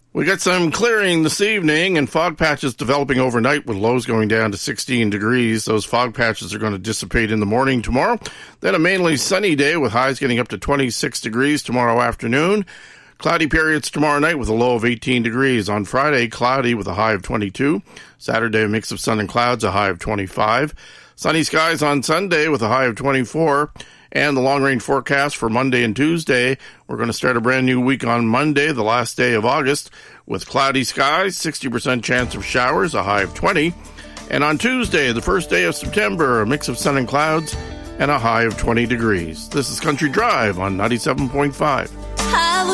We got some clearing this evening and fog patches developing overnight with lows going down to 16 degrees. Those fog patches are going to dissipate in the morning tomorrow. Then a mainly sunny day with highs getting up to 26 degrees tomorrow afternoon. Cloudy periods tomorrow night with a low of 18 degrees. On Friday, cloudy with a high of 22. Saturday, a mix of sun and clouds, a high of 25. Sunny skies on Sunday with a high of 24. And the long-range forecast for Monday and Tuesday, we're going to start a brand new week on Monday, the last day of August, with cloudy skies, 60% chance of showers, a high of 20. And on Tuesday, the first day of September, a mix of sun and clouds, and a high of 20 degrees. This is Country Drive on 97.5.